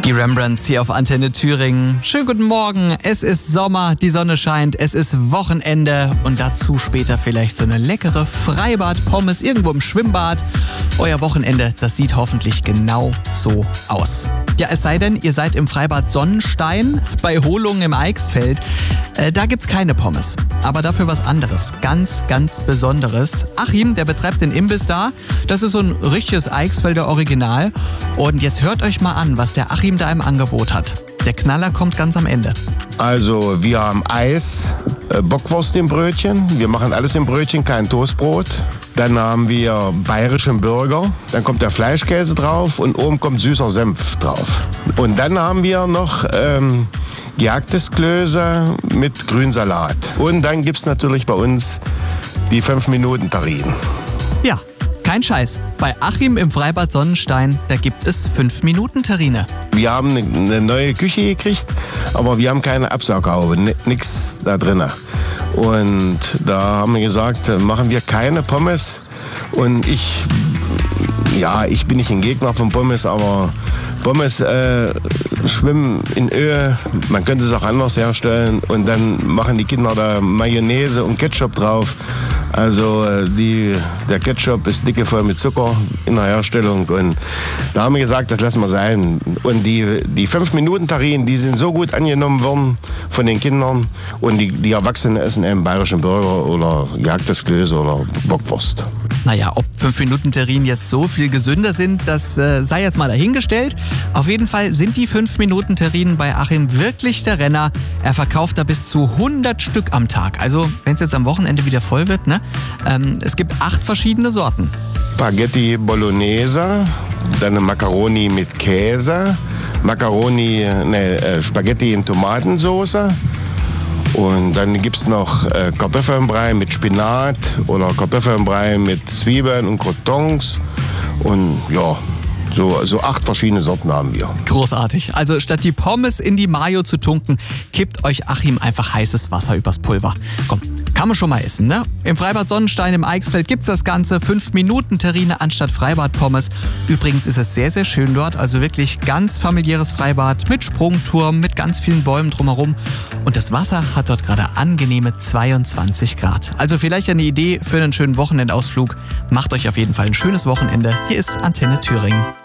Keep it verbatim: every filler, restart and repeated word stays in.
Die Rembrandts hier auf Antenne Thüringen. Schönen guten Morgen, es ist Sommer, die Sonne scheint, es ist Wochenende und dazu später vielleicht so eine leckere Freibad-Pommes irgendwo im Schwimmbad. Euer Wochenende, das sieht hoffentlich genau so aus. Ja, es sei denn, ihr seid im Freibad Sonnenstein bei Holungen im Eichsfeld. Äh, da gibt's keine Pommes, aber dafür was anderes, ganz, ganz Besonderes. Achim, der betreibt den Imbiss da. Das ist so ein richtiges Eichsfelder Original. Und jetzt hört euch mal an, was der Achim da im Angebot hat. Der Knaller kommt ganz am Ende. Also wir haben Eis, äh, Bockwurst im Brötchen. Wir machen alles im Brötchen, kein Toastbrot. Dann haben wir bayerischen Burger. Dann kommt der Fleischkäse drauf und oben kommt süßer Senf drauf. Und dann haben wir noch ähm, gejagtes Klöße mit Grünsalat. Und dann gibt's natürlich bei uns die fünf Minuten Terrinen. Ja, kein Scheiß. Bei Achim im Freibad Sonnenstein, da gibt es fünf Minuten Terrine. Wir haben eine neue Küche gekriegt, aber wir haben keine Absaughaube, nichts da drin. Und da haben wir gesagt, machen wir keine Pommes. Und ich, ja, ich bin nicht ein Gegner von Pommes, aber Pommes äh, schwimmen in Öl. Man könnte es auch anders herstellen. Und dann machen die Kinder da Mayonnaise und Ketchup drauf. Also die, der Ketchup ist dicke voll mit Zucker in der Herstellung. Und da haben wir gesagt, das lassen wir sein. Und die, die fünf Minuten Terrinen, die sind so gut angenommen worden von den Kindern. Und die, die Erwachsenen essen einen bayerischen Burger oder gejagtes Klöße oder Bockwurst. Naja, ob fünf Minuten Terrinen jetzt so viel gesünder sind, das äh, sei jetzt mal dahingestellt. Auf jeden Fall sind die fünf Minuten Terrinen bei Achim wirklich der Renner. Er verkauft da bis zu hundert Stück am Tag. Also, wenn es jetzt am Wochenende wieder voll wird, ne? Ähm, es gibt acht verschiedene Sorten. Spaghetti Bolognese, dann eine Macaroni mit Käse, Macaroni, ne, äh, Spaghetti in Tomatensauce. Und dann gibt es noch äh, Kartoffelbrei mit Spinat oder Kartoffelbrei mit Zwiebeln und Croutons. Und ja, so, so acht verschiedene Sorten haben wir. Großartig. Also statt die Pommes in die Mayo zu tunken, kippt euch Achim einfach heißes Wasser übers Pulver. Komm, kann man schon mal essen, ne? Im Freibad Sonnenstein im Eichsfeld gibt's das Ganze. fünf Minuten Terrine anstatt Freibad-Pommes. Übrigens ist es sehr, sehr schön dort. Also wirklich ganz familiäres Freibad mit Sprungturm, mit ganz vielen Bäumen drumherum. Und das Wasser hat dort gerade angenehme zweiundzwanzig Grad. Also vielleicht eine Idee für einen schönen Wochenendausflug. Macht euch auf jeden Fall ein schönes Wochenende. Hier ist Antenne Thüringen.